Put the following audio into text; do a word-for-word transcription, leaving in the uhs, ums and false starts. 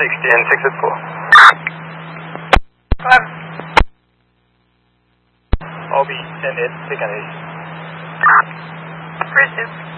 sixty and six at four. Five. I'll be ten eight, second eight. Pursuit.